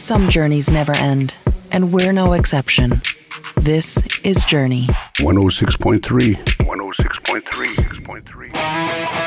Some journeys never end, and we're no exception. This is Journey. 106.3.